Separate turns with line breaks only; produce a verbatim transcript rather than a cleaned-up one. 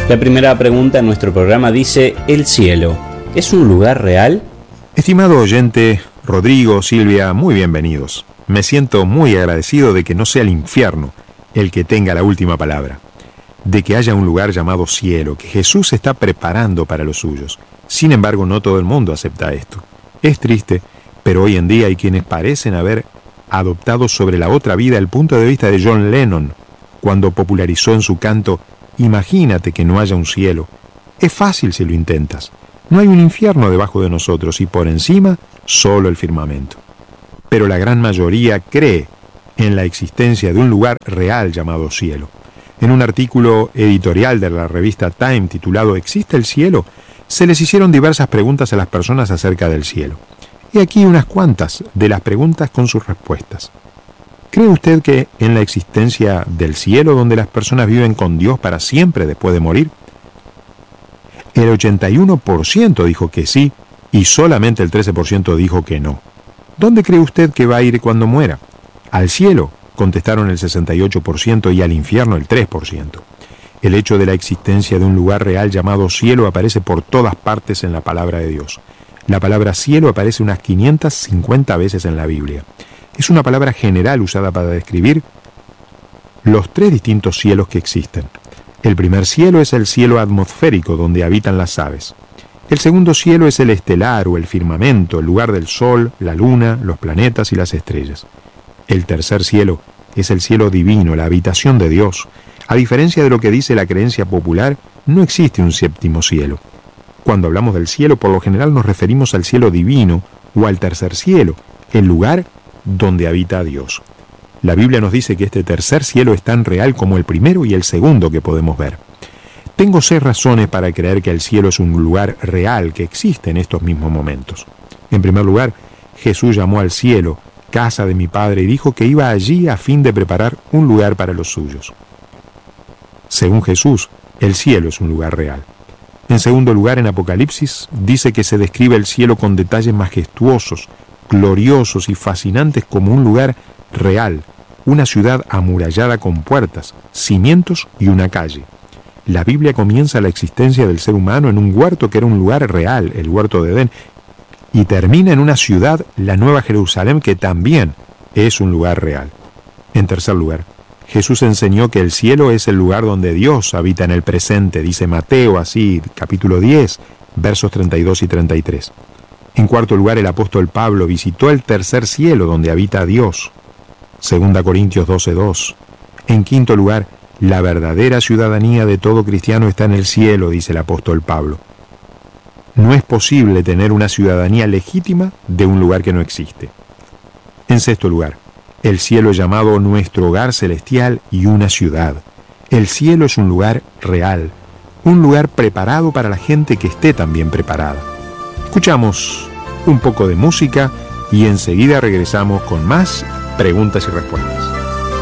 La primera pregunta en nuestro programa dice: ¿el cielo es un lugar real?
Estimado oyente, Rodrigo, Silvia, muy bienvenidos. Me siento muy agradecido de que no sea el infierno el que tenga la última palabra, de que haya un lugar llamado cielo, que Jesús está preparando para los suyos. Sin embargo, no todo el mundo acepta esto. Es triste, pero hoy en día hay quienes parecen haber adoptado sobre la otra vida el punto de vista de John Lennon, cuando popularizó en su canto «Imagínate que no haya un cielo». Es fácil si lo intentas. No hay un infierno debajo de nosotros y por encima solo el firmamento. Pero la gran mayoría cree en la existencia de un lugar real llamado cielo. En un artículo editorial de la revista Time titulado «¿Existe el cielo?», se les hicieron diversas preguntas a las personas acerca del cielo. Y aquí unas cuantas de las preguntas con sus respuestas. ¿Cree usted que en la existencia del cielo donde las personas viven con Dios para siempre después de morir? El ochenta y uno por ciento dijo que sí y solamente el trece por ciento dijo que no. ¿Dónde cree usted que va a ir cuando muera? Al cielo, contestaron el sesenta y ocho por ciento, y al infierno el tres por ciento. El hecho de la existencia de un lugar real llamado cielo aparece por todas partes en la palabra de Dios. La palabra cielo aparece unas quinientas cincuenta veces en la Biblia. Es una palabra general usada para describir los tres distintos cielos que existen. El primer cielo es el cielo atmosférico, donde habitan las aves. El segundo cielo es el estelar o el firmamento, el lugar del sol, la luna, los planetas y las estrellas. El tercer cielo es el cielo divino, la habitación de Dios. A diferencia de lo que dice la creencia popular, no existe un séptimo cielo. Cuando hablamos del cielo, por lo general nos referimos al cielo divino o al tercer cielo, el lugar donde habita Dios. La Biblia nos dice que este tercer cielo es tan real como el primero y el segundo que podemos ver. Tengo seis razones para creer que el cielo es un lugar real que existe en estos mismos momentos. En primer lugar, Jesús llamó al cielo casa de mi Padre y dijo que iba allí a fin de preparar un lugar para los suyos. Según Jesús, el cielo es un lugar real. En segundo lugar, en Apocalipsis dice que se describe el cielo con detalles majestuosos, gloriosos y fascinantes como un lugar real, una ciudad amurallada con puertas, cimientos y una calle. La Biblia comienza la existencia del ser humano en un huerto que era un lugar real, el huerto de Edén, y termina en una ciudad, la Nueva Jerusalén, que también es un lugar real. En tercer lugar, Jesús enseñó que el cielo es el lugar donde Dios habita en el presente, dice Mateo así, capítulo diez, versos treinta y dos y treinta y tres. En cuarto lugar, el apóstol Pablo visitó el tercer cielo donde habita Dios, segunda Corintios doce dos. En quinto lugar, la verdadera ciudadanía de todo cristiano está en el cielo, dice el apóstol Pablo. No es posible tener una ciudadanía legítima de un lugar que no existe. En sexto lugar, el cielo es llamado nuestro hogar celestial y una ciudad. El cielo es un lugar real, un lugar preparado para la gente que esté también preparada. Escuchamos un poco de música y enseguida regresamos con más preguntas y respuestas.